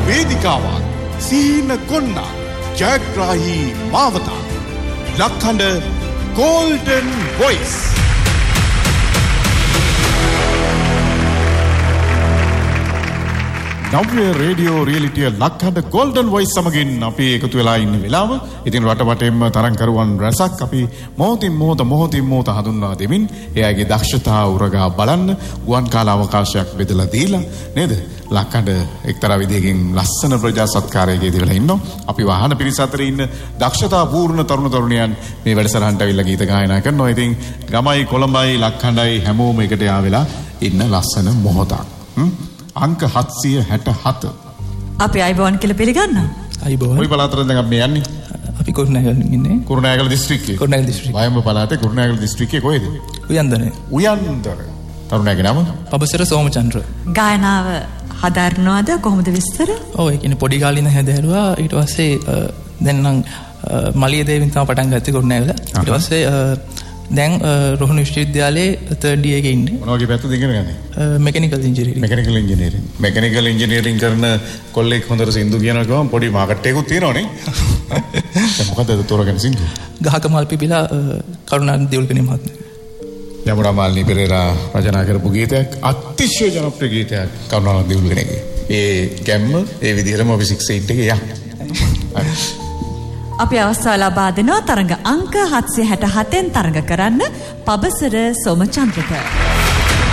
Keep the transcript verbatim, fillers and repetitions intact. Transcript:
වේදිකාවක් සීන කොන්න ජයග්‍රාහී මාවත ලක්හඬ Golden Voice නව්‍ය radio රියලිටිය ලක්හඬ Golden Voice සමගින් අපි එකතු වෙලා ඉන්න වෙලාව. ඉතින් රටවටෙම තරංකරුවන් රැසක් අපි මොහොතින් මොහොත මොහොතින් මොහොත හඳුන්වා දෙමින් එයාගේ දක්ෂතා උරගා බලන්න ගුවන් කාල අවකාශයක් බෙදලා දීලා නේද? ලක්හඬ එක්තරා විදිහකින් ලස්සන ප්‍රජා සත්කාරයකදී වෙලා ඉන්නවා. අපි වාහන පිරිස අතරේ ඉන්න දක්ෂතා පූර්ණ තරුණ තරුණියන් මේ වැඩසටහනට අවිල්ලා ගීත ගායනා කරනවා. ඉතින් ගමයි කොළඹයි ලක්හඬයි හැමෝම එකට යාවෙලා ඉන්න ලස්සන මොහොතක්. අංක හත්සිය හැට හත. අපි අයිබෝන් කියලා පිළිගන්නවා. අයිබෝන්. කොයි පළාතටද දැන් අපි මේ යන්නේ? අපි කුරුණෑගල ඉන්නේ. කුරුණෑගල දිස්ත්‍රික්කයේ. කුරුණෑගල දිස්ත්‍රික්කයේ. වයඹ පළාතේ කුරුණෑගල දිස්ත්‍රික්කයේ කොහෙද? උයන්දරේ. උයන්දර. තරුණයාගේ නම? පබසර සෝමචන්ද්‍ර. ගායනාව හදාරනවද කොහොමද විස්තර? ඔව් ඒ කියන්නේ පොඩි කාලේ ඉඳන් හැදෑරුවා. ඊට පස්සේ දැන් නම් මලිය දේවින් තමයි පටන් ගත්තේ කුරුණෑගල. ඊට පස්සේ දැන් රෝහණ විශ්වවිද්‍යාලයේ තර්ඩ් ඉයර් එකේ ඉන්නේ. මොන වගේ පැත්තද ඉගෙන ගන්නේ? Mechanical engineering. Mechanical engineering. Mechanical engineering කරන කොල්ලෙක් හොඳට සින්දු කියනවා ගමන් පොඩි මාකට් එකකුත් තියෙනවනේ. දැන් මොකද තෝරගෙන සින්දු? ගහක මල් පිපිලා කරුණාරත්න දියුල්කනේ මහත්මයා. යමුනා මාල්නි පෙරේරා රචනා කරපු ගීතයක් අතිශය ජනප්‍රිය ගීතයක් කරුණාරත්න දියුල්කනේගේ. ඒ ගැම්ම ඒ විදිහටම අපි සික්ස් එයිට් එකේ යා. අපි අවස්ථාව ලබා දෙනවා තරඟ අංක හත්සිය හැට හතෙන් තරඟ කරන්න පබසර සෝමචන්ද්‍රට.